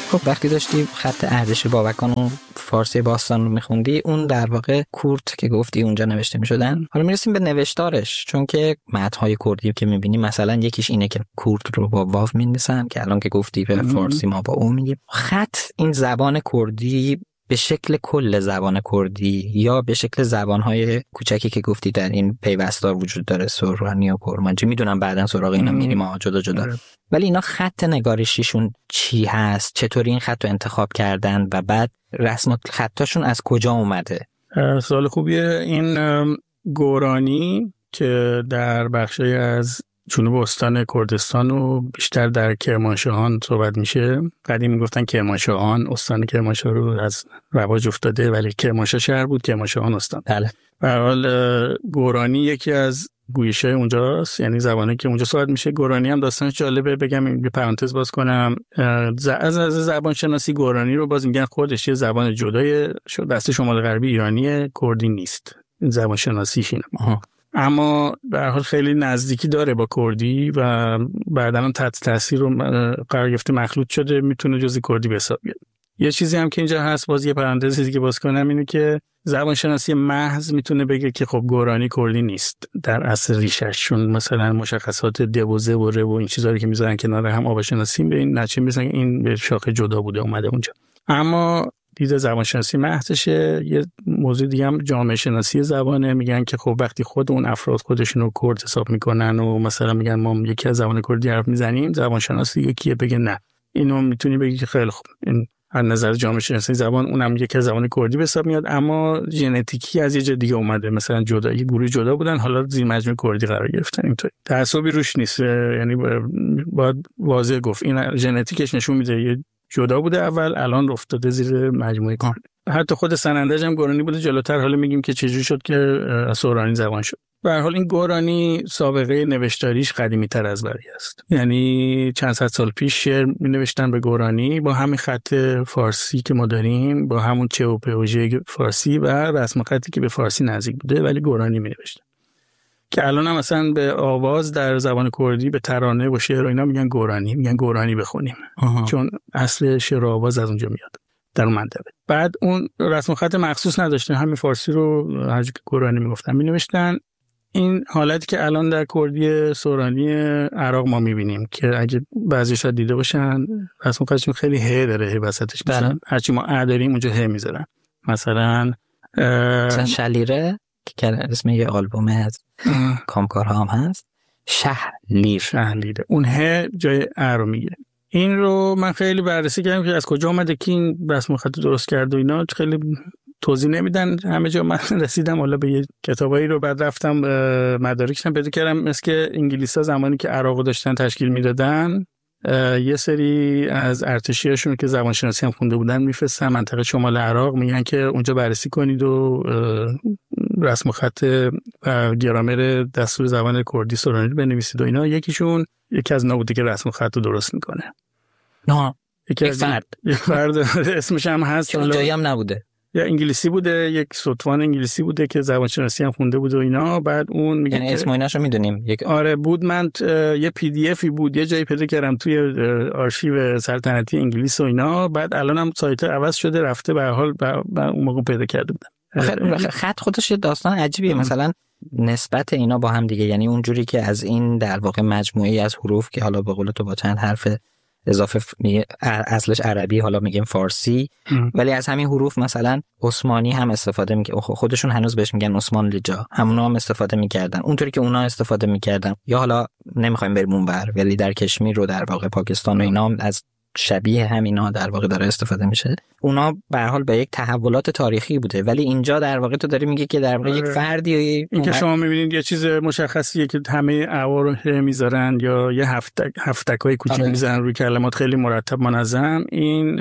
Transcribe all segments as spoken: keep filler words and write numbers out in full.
خب وقتی داشتی خط اردشیر بابکان و فارسی باستان رو میخوندی، اون در واقع کورد که گفتی اونجا نوشته میشدن. حالا میرسیم به نوشتارش، چون که متن‌های کردی که میبینی مثلا یکیش اینه که کورد رو با واو می‌نویسن که الان که گفتی به فارسی ما با او میگیم. خط این زبان کردی به شکل کل زبان کردی یا به شکل زبان‌های کوچکی که گفتی در این پیوستار وجود داره، سورانی و کرمانجی، میدونم بعداً سراغ اینا میریم ها جدا جدا، ولی اینا خط نگارشیشون چی هست؟ چطوری این خط رو انتخاب کردن و بعد رسم خطاشون از کجا اومده؟ سوال خوبیه. این گورانی که در بخشی از جنوب استان کردستان و بیشتر در کرمانشاهان صحبت میشه. قدیم میگفتن کرمانشاهان، استان کرمانشاه رو از رواج افتاده، ولی کرمانشاه شهر بود، کرمانشاهان استان. بله. به هر حال گورانی یکی از گویشه اونجاست، یعنی زبانی که اونجا صحبت میشه. گورانی هم داستانش جالبه، بگم یه پرانتز باز کنم. از از زبان شناسی گورانی رو باز میگن خودش یه زبان جدای دست شمال غربی ایرانی کردی نیست. این زبان شناسیش اینه. آها. اما به هر حال خیلی نزدیکی داره با کردی و بعداً تحت تاثیر رو قرار گرفته، مخلوط شده، میتونه جزئی کردی به حساب بیاد. یه چیزی هم که اینجا هست، باز یه پرانتزی که باز کنم، اینه که زبان شناسی محض میتونه بگه که خب گورانی کردی نیست در اصل ریشش، چون مثلا مشخصات دوزه و ره و این چیزایی که میذارن کنار هم آوا شناسی به این نچه میزنن این به شاخه جدا بوده اومده اونجا. اما دید زبان شناسی محضشه. یه موضوع دیگه هم جامعه شناسی زبانه. میگن که خب وقتی خود اون افراد خودشون رو کرد حساب میکنن و مثلا میگن ما یکی از زبان کردی حرف میزنیم، زبان شناسی یکیه بگه نه، اینو میتونی بگی که خیلی خوب این از نظر جامعه شناسی زبان اونم یکی از زبان کردی به حساب میاد، اما ژنتیکی از یه جای دیگه اومده، مثلا جدا یه گروه جدا بودن حالا زیر مجموعه کردی قرار گرفتن. اینطوری تعصبی روش نیست، یعنی باید واضح گفت این ژنتیکش نشون میده یه جدا بوده اول، الان افتاده زیر مجموعه کردی. حتی خود سنندج هم گورانی بوده جلوتر، حالا میگیم که چجوری شد که سورانی زبان شد. به هر حال این گورانی سابقه نوشتاریش قدیمی تر از بقیه است، یعنی چند صد سال پیش شعر می نوشتن به گورانی با همین خط فارسی که ما داریم، با همون چه و په و ژ فارسی و رسم خطی که به فارسی نزدیک بوده، ولی گورانی می نوشتن که الان هم مثلا به آواز در زبان کردی به ترانه و شعر و اینا میگن گورانی، میگن گورانی بخونیم. آها. چون اصل شعر و آواز از اونجا میاد در اون منطقه. بعد اون رسم خط مخصوص نداشتن، همین فارسی رو هر جا که گورانی میگفتن مینوشتن. این حالتی که الان در کردی سورانی عراق ما میبینیم که اگه بعضیش دیده باشن رسم خطشون خیلی ه داره، ه وسطش مثلا هرچی ما ا داریم اونجا ه میذارن. مثلا مثلا شلیره که اسم یه آلبومه از کامکارها هم هست، شهلیر. شهلیره اون ه جای ا رو میگیره. این رو من خیلی بررسی کردم که از کجا اومده که این رسم خط درست کرد و اینا، خیلی توضیح نمیدن همه جا. من رسیدم حالا به یه کتابایی رو بعد رفتم مدارکشم پیدا کردم، مثل که انگلیس‌ها زمانی که عراق داشتن تشکیل میدادن یه سری از ارتشیاشون که زبان شناسی هم خونده بودن میفرستن منطقه شمال عراق، میگن که اونجا بررسی کنید و رسم خط و گرامر دستور زبان کردی سورانی رو بنویسید و اینا. یکیشون یکی از اینا بوده که رسم خط رو درست میکنه. نه یکی از فرد یک فرد اسمش هم هست، که جایی هم نبوده، یا انگلیسی بوده، یک ستوان انگلیسی بوده که زبان شناسی هم خونده بود و اینا. بعد اون میگه یعنی اسم و ایناشو میدونیم. یک آره بود، من یه پی دی افی بود یه جایی پیدا کردم توی آرشیو سلطنتی انگلیس و اینا. بعد الانم سایت عوض شده رفته، به هر حال اون موقع پیدا کرده بودم. خط خودش یه داستان عجیبیه. ام. مثلا نسبت اینا با هم دیگه، یعنی اونجوری که از این در واقع مجموعه از حروف که حالا به قول تو با چند حرف اضافه میگه اصلش عربی، حالا میگیم فارسی، ام. ولی از همین حروف مثلا عثمانی هم استفاده میکنه، خودشون هنوز بهش میگن عثمان لجا، همونا هم استفاده میکردن اونطوری که اونا استفاده میکردن. یا حالا نمیخوایم بریم اونور، ولی در کشمیر رو در واقع پاکستان و اینا هم از شبیه همینا در واقع داره استفاده میشه. اونا به هر حال به یک تحولات تاریخی بوده، ولی اینجا در واقع تو داری میگه که در واقع یک فردی، این که شما میبینید یه چیز مشخصیه که همه اعوا رو میذارن یا یه هفتک هفتکای کوچیک میذارن روی کلمات خیلی مرتب منظم، این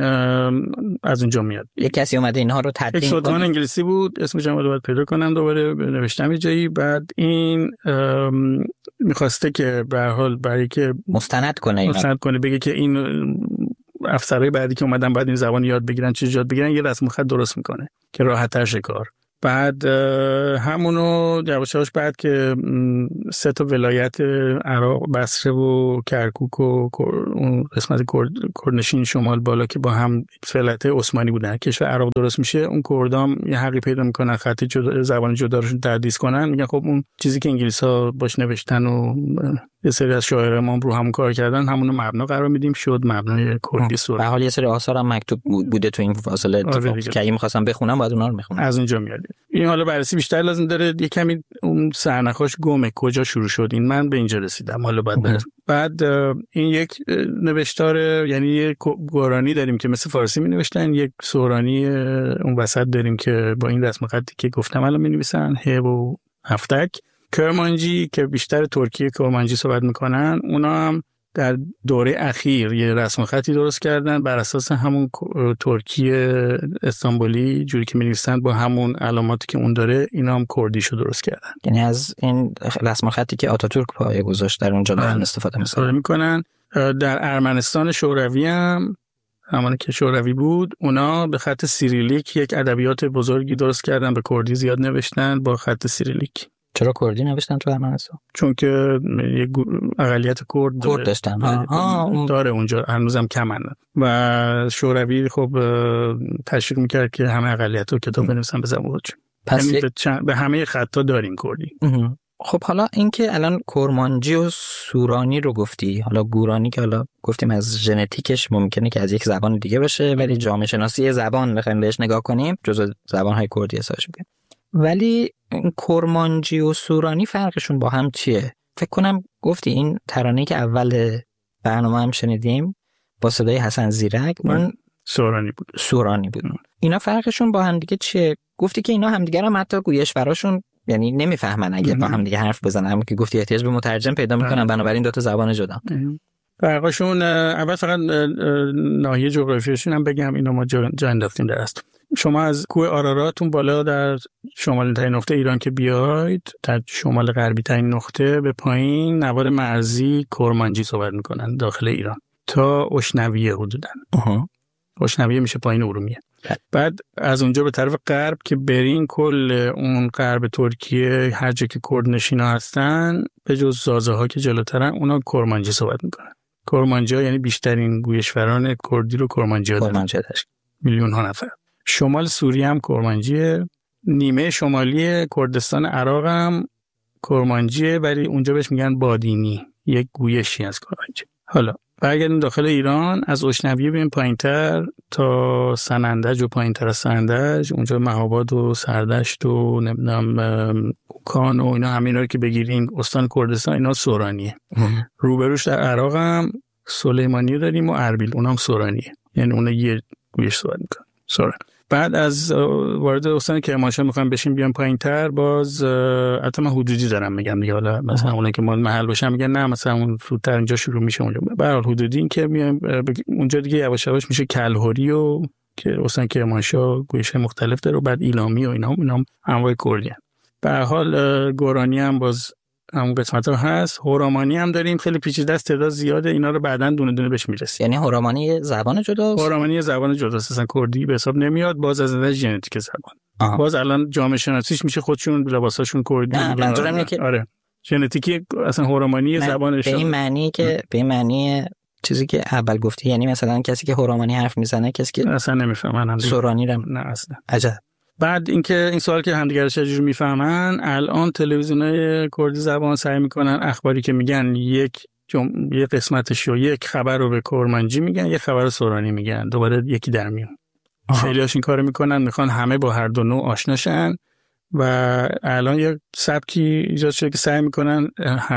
از اونجا میاد. یک کسی اومده اینها رو تدوین کنه. یک سوتان انگلیسی بود، اسمش هم باید پیدا کنم دوباره نوشتم یه جایی. بعد این میخواسته که به هر حال برای که مستند کنه مستند کنه بگه که این افسرهای بعدی که اومدن بعد این زبان یاد بگیرن چه یاد بگیرن، یه رسم خط درست میکنه که راحت تر شه کار. بعد همونو یواش یواش بعد که سه تا ولایت عراق، بصره و کرکوک و اون قسمت کردنشین شمال بالا که با هم ولایت عثمانی بودن، کشور عراق درست میشه، اون کردام یه حقی پیدا میکنن خط جدا، زبان جدا روشون تدریس کنن، میگن خب اون چیزی که انگلیس‌ها باش نوشتن و یه سری از شاعران ما رو همون کار کردن، همونو مبنا قرار میدیم، شد مبنای کردی سور. به حال یه سری آثار هم مکتوب بوده تو این فاصله اتفاق که اگه می‌خواستم بخونم باید اونا رو می‌خونم. از اونجا میاد. این حالا بررسی بیشتر لازم داره، یه کمی اون سرنخاش گمه کجا شروع شد، این من به اینجا رسیدم. حالا بعد برم. بعد این یک نوشتار، یعنی یک گورانی داریم که مثل فارسی می‌نوشتن، یک سورانی اون وسط داریم که با این رسم خطی که گفتم الان می‌نویسن، ه و هفتک. کرمانجی که بیشتر ترکیه کرمانجی صحبت میکنن، اونا هم در دوره اخیر یه رسم خطی درست کردن بر اساس همون ترکیه استانبولی جوری که می‌نویسن با همون علاماتی که اون داره، اینا هم کردیشو درست کردن. یعنی از این رسم خطی که آتاتورک پایه گذاشت در اونجا دارن استفاده می‌کنن. میکنن. در ارمنستان شوروی هم همون که شوروی بود، اونا به خط سیریلیک یک ادبیات بزرگی درست کردن، به کردی زیاد نوشتن با خط سیریلیک. چرا کردی نوشتن تو ارمنستان؟ چون که یک اقلیت کرد کرد داشتن. ها داره اونجا هنوزم کمن و شوروی خب تشویق میکرد که همه اقلیت‌ها کتاب بنویسن به زبان خودشون. پس یعنی یک... به همه خطا داریم کردی. خب حالا اینکه الان کرمانجی و سورانی رو گفتی، حالا گورانی که حالا گفتیم از ژنتیکش ممکنه که از یک زبان دیگه باشه، ولی جامعه شناسی زبان بخوایم بهش نگاه کنیم جزو زبان‌های کردی حسابش میشه. ولی کرمانجی و سورانی فرقشون با هم چیه؟ فکر کنم گفتی این ترانه‌ای که اول برنامه هم شنیدیم با صدای حسن زیرک اون سورانی بود. سورانی بود. اینا فرقشون با هم دیگه چیه؟ گفتی که اینا همدیگه هم حتی گویشوراشون یعنی نمیفهمن اگه با هم دیگه حرف بزنن، هم که گفتی احتیاج به مترجم پیدا میکنن، بنابراین دو تا زبان جدا. فرقشون اول فقط ناحیه جغرافیایشون هم بگم، اینا ما جا, جا انداختیم در است. شما از کوه آراراتون بالا در شمالی ترین نقطه ایران که بیاید، در شمال غربی ترین نقطه به پایین نوار مرزی کرمانجی صحبت میکنن داخل ایران تا اشنویه حدوداً. اشنویه میشه پایین ارومیه. بعد از اونجا به طرف غرب که برین، کل اون غرب ترکیه هر جا که کرد نشینا هستن به جز زازه ها که جلوترن، اونا کرمانجی صحبت میکنن. کرمانجی ها یعنی بیشترین گویشوران کردی رو کرمانجی ها دارن، میلیون ها نفر. شمال سوریه هم کرمانجیه، نیمه شمالی کردستان عراق هم کرمانجیه، ولی اونجا بهش میگن بادینی، یک گویشی از کرمانجی. حالا برگردیم داخل ایران، از اشنویه بریم پایینتر تا سنندج و پایینتر از سنندج، اونجا مهاباد و سردشت و نمیدونم اوکان و اینا، همین رو که بگیریم استان کردستان، اینا سورانیه. روبروش در عراق هم سلیمانی داریم و اربیل، اونم هم سورانیه، یعنی اون یه گویش صحبت میکنن سوران. بعد از وارد استان کرمانشاه میخوام بشیم بیام پایینتر، باز البته من حدودی دارم میگم دیگه، حالا مثلا اونایی که ما محل باشن میگن نه مثلا اون فرودتر اینجا شروع میشه اونجا، به هر حال حدودی این که میایم اونجا دیگه یواش یواش میشه کلهوری و که استان کرمانشاه گویش مختلف داره، و بعد ایلامی و اینا هم اینا هم انواع کردی. به هر حال گورانی هم باز همون قسمت ها هست. هورامانی هم داریم، خیلی پیچیده است، تعداد زیاده، اینا رو بعداً دونه دونه بهش میرسیم. یعنی هورامانی زبان جداست؟ هورامانی زبان جداست، اصلا کردی به حساب نمیاد، باز از نظر ژنتیک زبان. آه. باز الان جامعه شناسیش میشه خودشون لباساشون کردی. منظورم اینه که آره ژنتیکی اصلا هورامانی زبانش به این معنی که به این معنی چیزی که اول گفتی، یعنی مثلا کسی که هورامانی حرف میزنه کسی که اصلا نمیفهمن سورانی رو نه اصلا. عجب. بعد اینکه این سوال که همدیگه رو چجوری میفهمن، الان تلویزیونای کردی زبان سعی میکنن اخباری که میگن یک جم... یک قسمتش رو یک خبر رو به کرمانجی میگن، یک خبر سورانی میگن، دوباره یکی در میون. خیلی‌هاش این کارو میکنن، میخوان همه با هر دو نوع آشناشن و الان یک سبکی ایجاد شده که سعی میکنن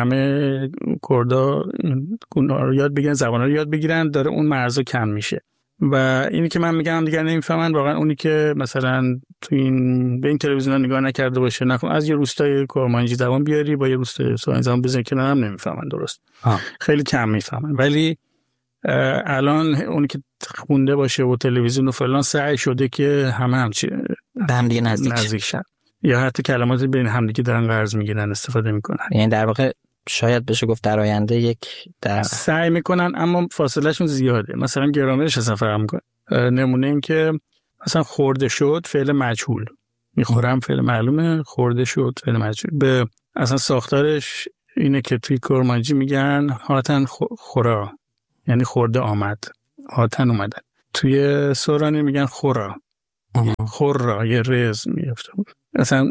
همه کردا گونا رو یاد بگیرن، زبانا رو یاد بگیرن، داره اون مرزا کم میشه. و اینی که من میگم دیگه نمیفهمن، واقعا اونی که مثلا تو این به این تلویزیون نگاه نکرده باشه، نکن از یه روستای کرمانجی زبان بیاری با یه روستای سورانی زبان بزنی کنار، هم نمیفهمن درست. آه. خیلی کم میفهمن. ولی الان اونی که خونده باشه و تلویزیون و فلان سعی شده که همه همچی به هم دیگه نزدیک نزدیک شن، یا حتی کلمات بین همدیگه دارن قرض میگیرن استفاده میکنن. یعنی در واقع شاید بشه گفت در آینده یک در سعی میکنن، اما فاصله شون زیاده. مثلا گرامرش اصلا فرق میکنه. نمونه این که مثلا خورده شد فعل مجهول، میخورم فعل معلومه، خورده شد فعل مجهول. به اصلا ساختارش اینه که توی کرمانجی میگن هاتن خورا، یعنی خورده آمد، هاتن اومدن. توی سورانی میگن خورا، خورا یه رز میفته. اصلا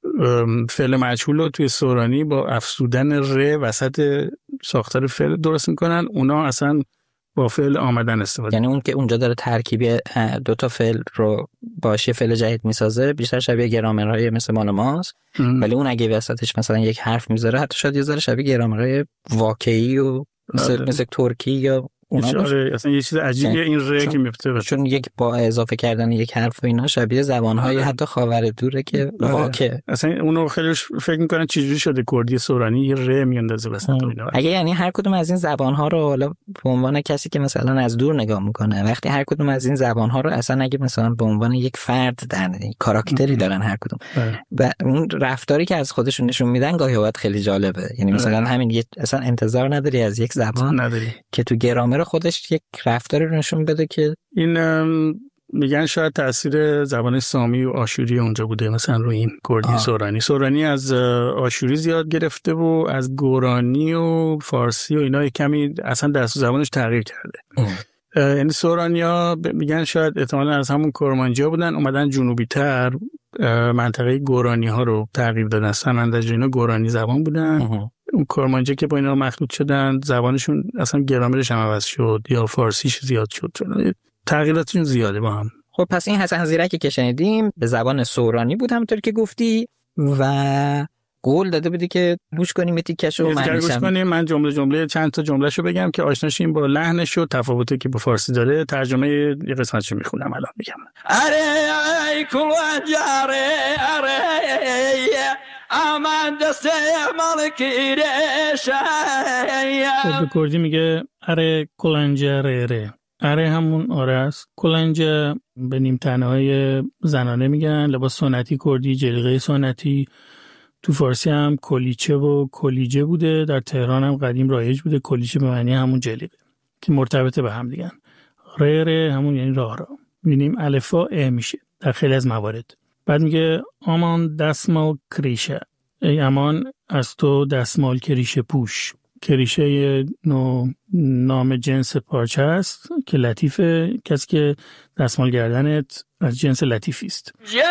فعل مجهول رو توی سورانی با افزودن ر وسط ساختار فعل درست میکنن، اونا اصلا با فعل آمدن استفاده. یعنی اون که اونجا داره ترکیبی دو تا فعل رو باشه فعل جدید میسازه، بیشتر شبیه گرامرهای مثل مال ماست، ولی اون اگه وسطش مثلا یک حرف میذاره حتی شاید یه ذره شبیه گرامرهای واقعی و مثل مثل ترکی یا اونا باشه. اصلا یه چیز عجیبیه این ر که میفته، چون یک با اضافه کردن یک حرف و اینا شبیه زبانهای حتی خاور دوره که واقع اصلا اونو خیلی فکر میکنن چجوری شده کردی سورانی یه ر میاندازه وسط اینا. اگه یعنی هر کدوم از این زبانها رو حالا به عنوان کسی که مثلا از دور نگاه میکنه، وقتی هر کدوم از این زبانها رو اصلا اگه مثلا به عنوان یک فرد در کاراکتری دارن هر کدوم و اون رفتاری که از خودشون نشون میدن گاهی اوقات خیلی جالبه. یعنی مثلا همین یه اصلا انتظار نداری از یک زبان نداری که تو گرامر خودش یک رفتاری رو نشون بده که این میگن شاید تاثیر زبان سامی و آشوری اونجا بوده مثلا روی این کردی سورانی. سورانی از آشوری زیاد گرفته و از گورانی و فارسی و اینا کمی اصلا دست زبانش تغییر کرده. یعنی سورانیا میگن شاید احتمالاً از همون کرمانجیا بودن، اومدن جنوبی تر منطقه گورانی ها رو تغییر دادن. سنندج اینا گورانی زبان بودن. اون کرمانجی که با اینا مخلوط شدن زبانشون اصلا گرامرش هم عوض شد یا فارسیش زیاد شد، تغییراتشون زیاده با هم. خب پس این حسن زیرکی که شنیدیم به زبان سورانی بود همونطور که گفتی و قول داده بودی که گوش کنیم یه تیکشو. من گوش کنیم، من جمله جمله چند تا جملهشو بگم که آشناشیم با لحنش و تفاوتی که با فارسی داره. ترجمه یه قسمتشو میخونم الان میگم. اره ای کلنجاره اره آمد دسته مالکی رشه. خب به کردی میگه اره کلنجاره ره. اره همون آره است. کلنجه به نیم تنه های زنانه میگن، لباس سنتی کردی، جلیقه سنتی. تو فارسی هم کلیچه و کلیجه بوده، در تهران هم قدیم رایج بوده. کلیچه به معنی همون جلیقه که مرتبطه به هم دیگن. ره ره همون یعنی راه راه. می‌بینیم الفا ا میشه در خیلی از موارد. بعد میگه آمان دستمال کریشه، ای امان از تو دستمال کریشه پوش. کریشه یه نوع نام جنس پارچه است که لطیفه، کسی که دستمال گردنت از جنس لطیفی است.